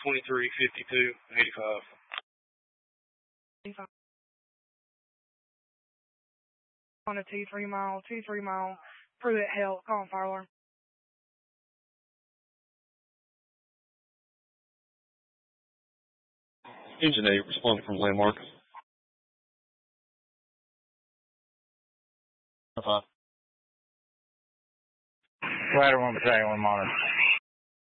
85. On a 2-3 mile, Pruitt help, calling fire alarm. Engine 8, responding from landmark. 5. Ladder 1 battalion, 1 monitor.